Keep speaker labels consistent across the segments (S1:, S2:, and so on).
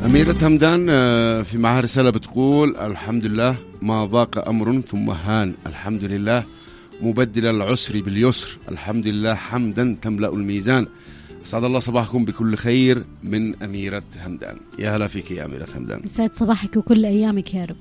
S1: أميرة همدان في معها رسالة بتقول: الحمد لله ما ضاق أمر ثم هان، الحمد لله مبدل العسر باليسر، الحمد لله حمدا تملأ الميزان. أسعد الله صباحكم بكل خير من أميرة همدان. يا هلا فيك يا أميرة همدان.
S2: يسعد صباحك وكل أيامك يا رب.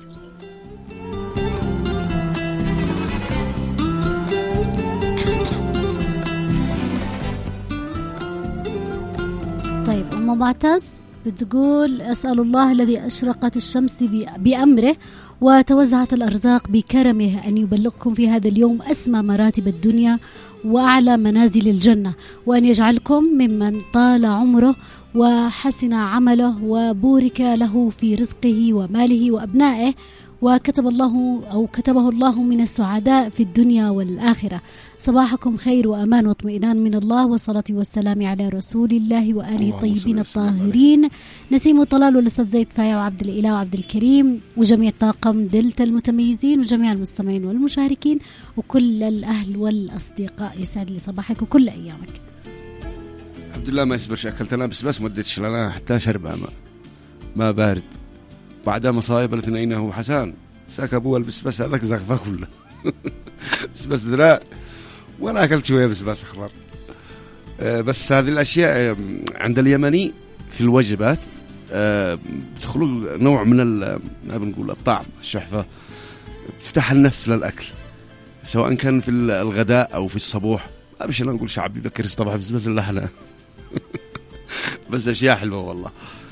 S2: طيب أم معتز بتقول: أسأل الله الذي أشرقت الشمس بأمره وتوزعت الأرزاق بكرمه أن يبلغكم في هذا اليوم أسمى مراتب الدنيا وأعلى منازل الجنة، وأن يجعلكم ممن طال عمره وحسن عمله وبورك له في رزقه وماله وأبنائه، وكتبه الله من السعداء في الدنيا والآخرة. صباحكم خير وأمان واطمئنان من الله، والصلاة والسلام على رسول الله وآله الطيبين الطاهرين. نسيم وطلال والأستاذ زيد فايا وعبد الإله وعبد الكريم وجميع طاقم دلتا المتميزين وجميع المستمعين والمشاركين وكل الأهل والأصدقاء. يسعد لي صباحك وكل أيامك.
S1: الحمد لله ما يصبرش، أكلت أنا بس ما اديتش لنا حتى شربها ما بارد. بعدها مصايب الاثنين حسان ساك أبوه البسبس هذاك زغفة كله بسبس دراء، وأنا أكلت شوية بسبس أخضر. بس هذه الأشياء عند اليمني في الوجبات بتخلق نوع من ما بنقول الطعم، الشحفة، بتفتح النفس للأكل سواء كان في الغداء أو في الصبوح. ما بش أنا نقول شعبي بكر طبعا بسبس اللحنة بس أشياء حلوة والله.